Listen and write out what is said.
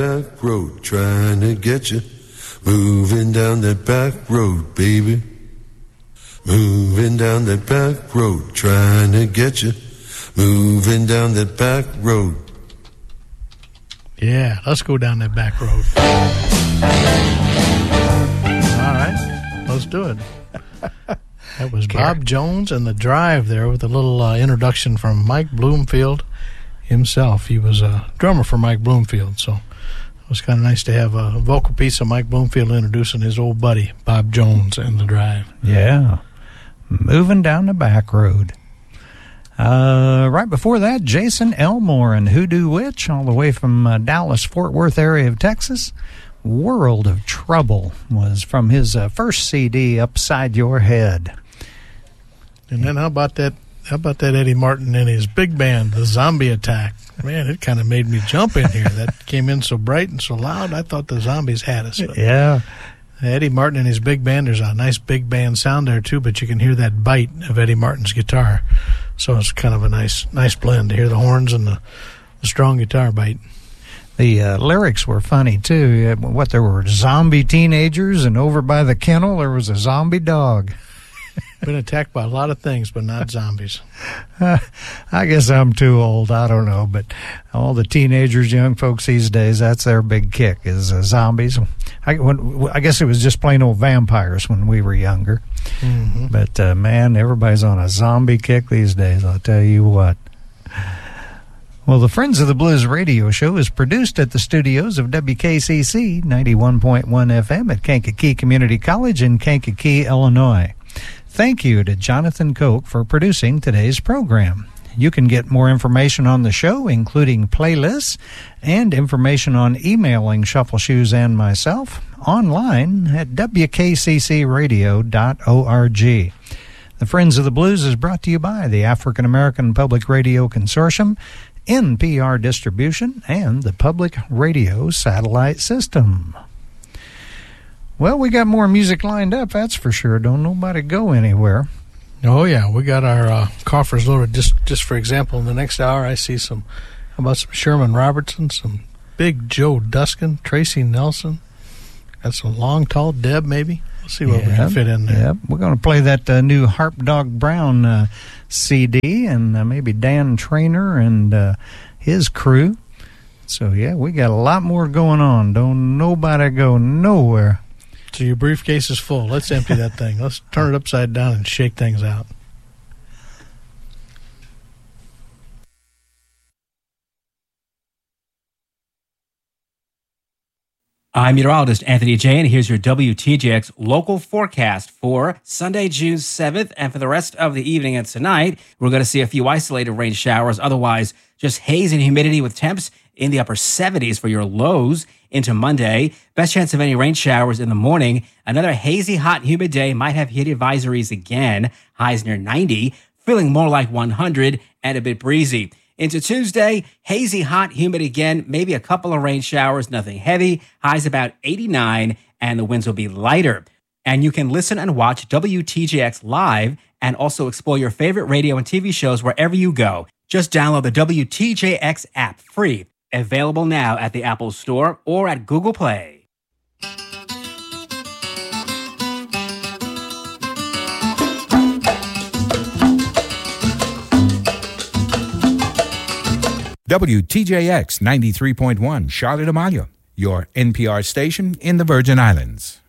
Back road, trying to get you. Moving down that back road, baby. Moving down that back road, trying to get you. Moving down that back road. Yeah, let's go down that back road. All right, let's do it. That was Bob Jones and the Drive there with a little introduction from Mike Bloomfield himself. He was a drummer for Mike Bloomfield, so it was kind of nice to have a vocal piece of Mike Bloomfield introducing his old buddy, Bob Jones and the Drive. Yeah, moving down the back road. Right before that, Jason Elmore and Hoodoo Witch, all the way from Dallas-Fort Worth area of Texas. World of Trouble was from his first CD, Upside Your Head. And then how about that Eddie Martin and his big band, the Zombie Attack? Man, it kind of made me jump in here. That came in so bright and so loud, I thought the Zombies had us. But yeah. Eddie Martin and his big band, there's a nice big band sound there too, but you can hear that bite of Eddie Martin's guitar. So it's kind of a nice blend to hear the horns and the strong guitar bite. The lyrics were funny, too. There were zombie teenagers, and over by the kennel there was a zombie dog. Been attacked by a lot of things, but not zombies. I guess I'm too old. I don't know. But all the teenagers, young folks these days, that's their big kick, is zombies. I guess it was just plain old vampires when we were younger. Mm-hmm. But, man, everybody's on a zombie kick these days, I'll tell you what. Well, the Friends of the Blues radio show is produced at the studios of WKCC 91.1 FM at Kankakee Community College in Kankakee, Illinois. Thank you to Jonathan Koch for producing today's program. You can get more information on the show, including playlists and information on emailing Shuffle Shoes and myself, online at wkccradio.org. The Friends of the Blues is brought to you by the African American Public Radio Consortium, NPR Distribution, and the Public Radio Satellite System. Well, we got more music lined up, that's for sure. Don't nobody go anywhere. Oh, yeah. We got our coffers loaded. Just for example, in the next hour, I see how about some Sherman Robertson, some Big Joe Duskin, Tracy Nelson. Got some Long Tall Deb, maybe. We'll see what we can fit in there. Yep. We're going to play that new Harp Dog Brown CD, and maybe Dan Trainer and his crew. So, yeah, we got a lot more going on. Don't nobody go nowhere. So your briefcase is full. Let's empty that thing. Let's turn it upside down and shake things out. I'm meteorologist Anthony J, and here's your WTJX local forecast for Sunday, June 7th, and for the rest of the evening and tonight. We're going to see a few isolated rain showers, otherwise just haze and humidity with temps in the upper 70s for your lows into Monday. Best chance of any rain showers in the morning. Another hazy, hot, humid day. Might have heat advisories again. Highs near 90, feeling more like 100 and a bit breezy. Into Tuesday, hazy, hot, humid again, maybe a couple of rain showers, nothing heavy. Highs about 89, and the winds will be lighter. And you can listen and watch WTJX live and also explore your favorite radio and TV shows wherever you go. Just download the WTJX app free. Available now at the Apple Store or at Google Play. WTJX 93.1 Charlotte Amalia, your NPR station in the Virgin Islands.